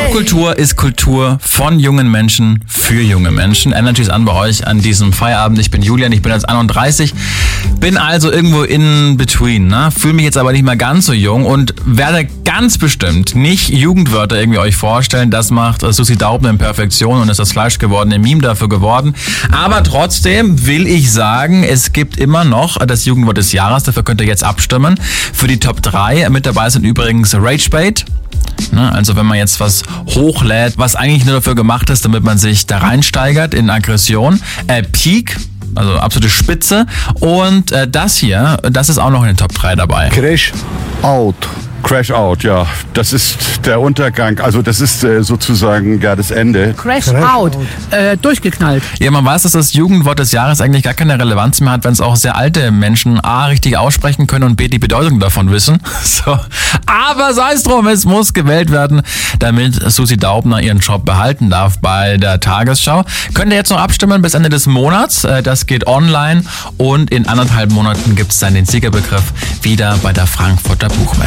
Popkultur ist Kultur von jungen Menschen für junge Menschen. Energy ist an bei euch an diesem Feierabend. Ich bin Julian, ich bin jetzt 31, bin also irgendwo in between, ne? Fühle mich jetzt aber nicht mehr ganz so jung und werde ganz bestimmt nicht Jugendwörter irgendwie euch vorstellen. Das macht Susi Daubner in Perfektion und ist das fleischgewordene Meme dafür geworden. Aber trotzdem will ich sagen, es gibt immer noch das Jugendwort des Jahres. Dafür könnt ihr jetzt abstimmen. Für die Top 3 mit dabei sind übrigens Ragebait. Also wenn man jetzt was hochlädt, was eigentlich nur dafür gemacht ist, damit man sich da reinsteigert in Aggression. Peak, also absolute Spitze. Und das hier, das ist auch noch in den Top 3 dabei. Crash Out. Crash Out, ja. Das ist der Untergang. Also das ist sozusagen ja das Ende. Crash Out. Durchgeknallt. Ja, man weiß, dass das Jugendwort des Jahres eigentlich gar keine Relevanz mehr hat, wenn es auch sehr alte Menschen A, richtig aussprechen können und B, die Bedeutung davon wissen. So. Aber sei es drum, es muss gewählt werden, damit Susi Daubner ihren Job behalten darf bei der Tagesschau. Könnt ihr jetzt noch abstimmen bis Ende des Monats. Das geht online und in 1,5 Monaten gibt es dann den Siegerbegriff wieder bei der Frankfurter Buchmesse.